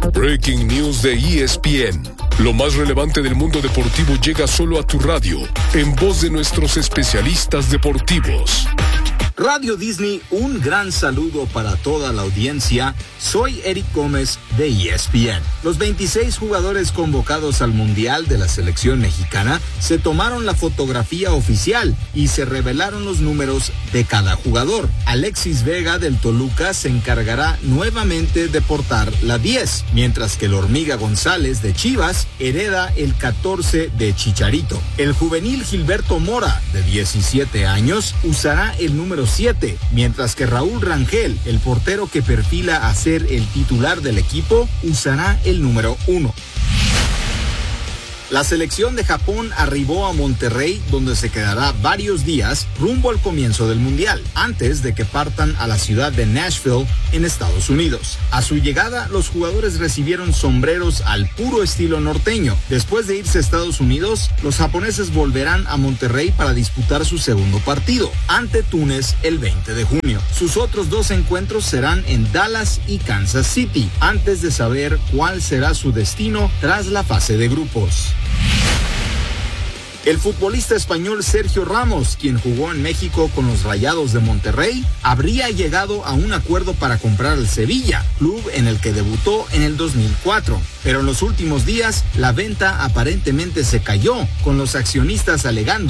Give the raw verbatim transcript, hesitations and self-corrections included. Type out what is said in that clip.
Breaking News de E S P N. Lo más relevante del mundo deportivo llega solo a tu radio, en voz de nuestros especialistas deportivos. Radio Disney, un gran saludo para toda la audiencia. Soy Eric Gómez de E S P N. Los veintiséis jugadores convocados al Mundial de la selección mexicana se tomaron la fotografía oficial y se revelaron los números de cada jugador. Alexis Vega del Toluca se encargará nuevamente de portar la diez, mientras que el Hormiga González de Chivas hereda el catorce de Chicharito. El juvenil Gilberto Mora, de diecisiete años, usará el número siete, mientras que Raúl Rangel, el portero que perfila a ser el titular del equipo, usará el número uno. La selección de Japón arribó a Monterrey, donde se quedará varios días rumbo al comienzo del Mundial, antes de que partan a la ciudad de Nashville, en Estados Unidos. A su llegada, los jugadores recibieron sombreros al puro estilo norteño. Después de irse a Estados Unidos, los japoneses volverán a Monterrey para disputar su segundo partido, ante Túnez el veinte de junio. Sus otros dos encuentros serán en Dallas y Kansas City, antes de saber cuál será su destino tras la fase de grupos. El futbolista español Sergio Ramos, quien jugó en México con los Rayados de Monterrey, habría llegado a un acuerdo para comprar al Sevilla, club en el que debutó en el dos mil cuatro. Pero en los últimos días, la venta aparentemente se cayó, con los accionistas alegando